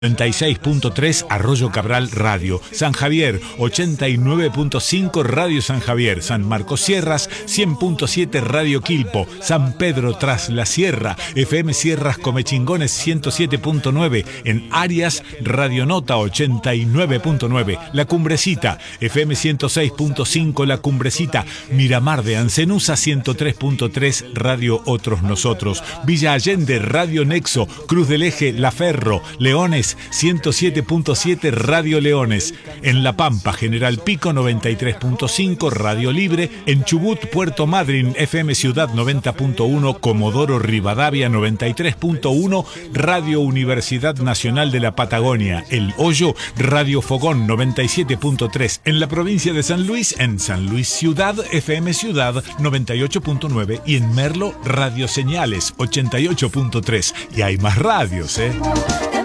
96.3 Arroyo Cabral Radio, San Javier 89.5 Radio San Javier, San Marcos Sierras 100.7 Radio Quilpo, San Pedro Tras la Sierra, FM Sierras Comechingones 107.9, en Arias Radio Nota 89.9, La Cumbrecita, FM 106.5 La Cumbrecita, Miramar de Ancenusa 103.3 Radio Otros Nosotros, Villa Allende Radio Nexo, Cruz del Eje La Ferro, Leones 107.7 Radio Leones, en La Pampa General Pico 93.5 Radio Libre, en Chubut Puerto Madryn FM Ciudad 90.1, Comodoro Rivadavia 93.1 Radio Universidad Nacional de la Patagonia, El Hoyo Radio Fogón 97.3, en la provincia de San Luis, en San Luis Ciudad FM Ciudad 98.9 y en Merlo Radio Señales 88.3. Y hay más radios,